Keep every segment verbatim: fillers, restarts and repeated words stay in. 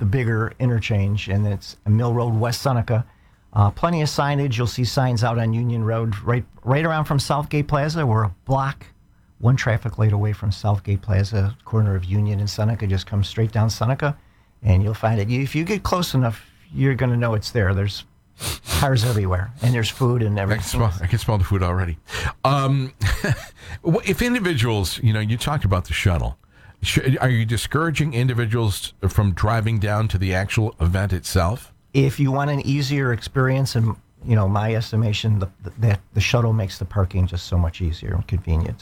bigger interchange, and it's Mill Road, West Seneca. Uh, plenty of signage. You'll see signs out on Union Road, right right around from Southgate Plaza. We're a block, one traffic light away from Southgate Plaza, corner of Union and Seneca. Just come straight down Seneca, and you'll find it. If you get close enough, you're going to know it's there. There's cars everywhere, and there's food and everything. I can smell, I can smell the food already. Um, if individuals, you know, you talked about the shuttle. Are you discouraging individuals from driving down to the actual event itself? If you want an easier experience, and you know, my estimation, the, the, the shuttle makes the parking just so much easier and convenient.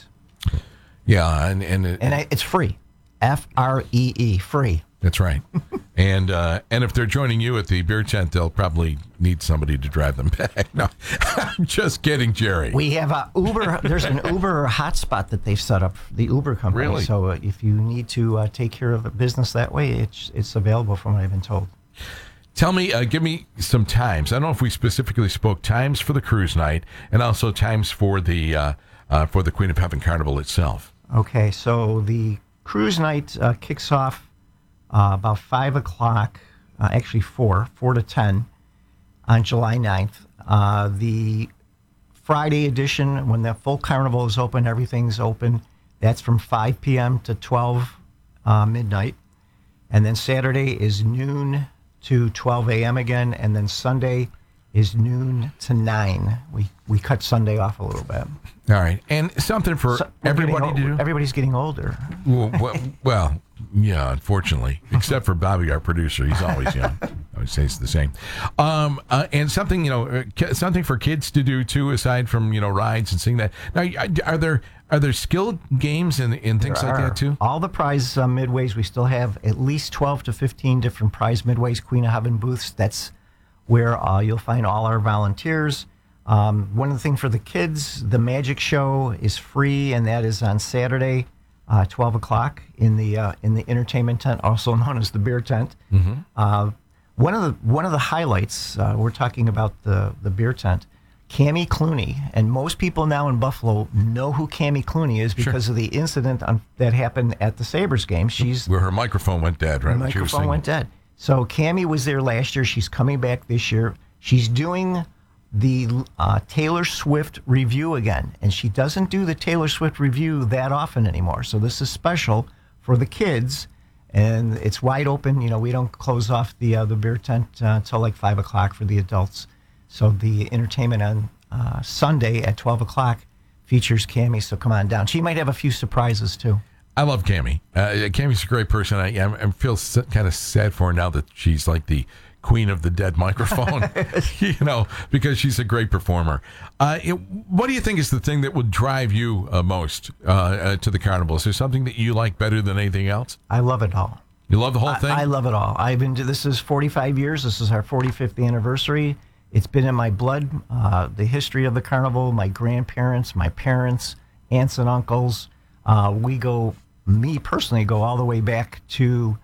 Yeah, and and, it, and I, it's free, F R E E, free. That's right. and uh, and if they're joining you at the beer tent, they'll probably need somebody to drive them back. No, I'm just kidding, Jerry. We have a Uber. There's an Uber hotspot that they've set up, the Uber company. Really? So uh, if you need to uh, take care of a business that way, it's it's available from what I've been told. Tell me, uh, give me some times. I don't know if we specifically spoke times for the cruise night and also times for the uh, uh, for the Queen of Heaven Carnival itself. Okay, so the cruise night uh, kicks off uh, about five o'clock, uh, actually four, four to ten on July ninth. Uh, the Friday edition, when the full carnival is open, everything's open, that's from five p.m. to twelve uh, midnight. And then Saturday is noon to twelve a.m. again, and then Sunday is noon to nine. We we cut Sunday off a little bit. All right, and something for So everybody getting, to do. Everybody's getting older. Well, well, well, yeah, unfortunately, except for Bobby, our producer, he's always young. I would say it's the same. Um, uh, and something, you know, uh, something for kids to do too, aside from you know rides and seeing that. Now, are there are there skill games and and things There like are. that too? All the prize uh, midways, we still have at least twelve to fifteen different prize midways, Queen of Heaven booths. That's where uh, you'll find all our volunteers. Um, one of the things for the kids, the magic show is free, and that is on Saturday, uh, twelve o'clock in the uh, in the entertainment tent, also known as the beer tent. Mm-hmm. Uh, one of the one of the highlights, uh, we're talking about the the beer tent. Cammie Clooney, and most people now in Buffalo know who Cammie Clooney is because Sure. of the incident on, that happened at the Sabres game. She's Where her microphone went dead, right? her when she was microphone singing. went dead. So Cammie was there last year. She's coming back this year. She's doing the uh, Taylor Swift review again, and she doesn't do the Taylor Swift review that often anymore. So this is special for the kids, and it's wide open. You know, we don't close off the uh, the beer tent uh, until like five o'clock for the adults. So the entertainment on uh, Sunday at twelve o'clock features Cammie. So come on down. She might have a few surprises too. I love Cammie. Uh, Cammie's a great person. I, I, I feel s- kind of sad for her now that she's like the queen of the dead microphone, you know, because she's a great performer. Uh, it, what do you think is the thing that would drive you uh, most uh, uh, to the carnival? Is there something that you like better than anything else? I love it all. You love the whole I, thing? I love it all. I've been to this is forty-five years. This is our forty-fifth anniversary. It's been in my blood. Uh, the history of the carnival, my grandparents, my parents, aunts and uncles. Uh, we go, me personally, go all the way back to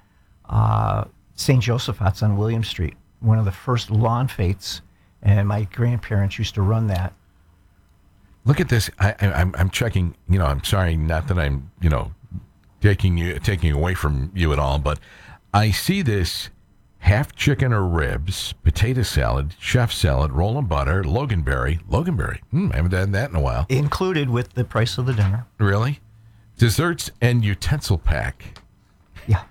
uh, Saint Joseph's on William Street, one of the first lawn fates, and my grandparents used to run that. Look at this. I, I, I'm, I'm checking. You know, I'm sorry, not that I'm, you know, taking you taking away from you at all, but I see this half chicken or ribs, potato salad, chef salad, roll and butter, Loganberry. Loganberry. Hmm, I haven't done that in a while. Included with the price of the dinner. Really? Desserts and utensil pack. Yeah.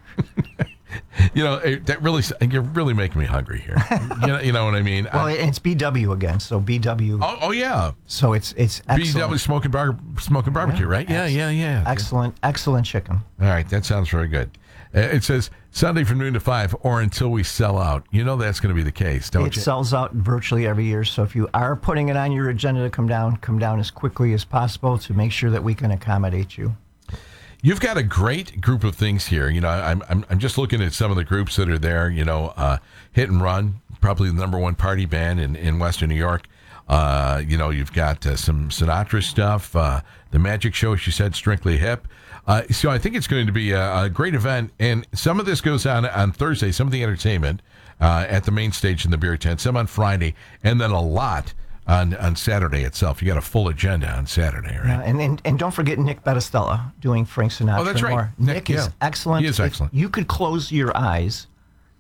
You know, it, that really, you're really making me hungry here. You know, you know what I mean? Well, I, it's B W again, so B W. oh, oh, yeah. So it's it's excellent. B W smoking, bar, smoking barbecue, Yeah, right? Yeah, ex- yeah, yeah. Excellent, excellent chicken. All right, that sounds very good. Uh, it says Sunday from noon to five or until we sell out. You know that's going to be the case, don't It you? sells out virtually every year. So if you are putting it on your agenda to come down, come down as quickly as possible to make sure that we can accommodate you. You've got a great group of things here. You know, I'm I'm, I'm just looking at some of the groups that are there. You know, uh, Hit and Run, probably the number one party band in, in Western New York. Uh, you know, you've got uh, some Sinatra stuff. Uh, the Magic Show, she said, Strictly Hip. Uh, so I think it's going to be a, a great event. And some of this goes on on Thursday, some of the entertainment uh, at the main stage in the beer tent, some on Friday, and then a lot on, on Saturday itself. You got a full agenda on Saturday, right? Uh, and, and and don't forget Nick Battistella doing Frank Sinatra. Oh, that's and right. more. Nick, Nick yeah. is excellent. He is If excellent. you could close your eyes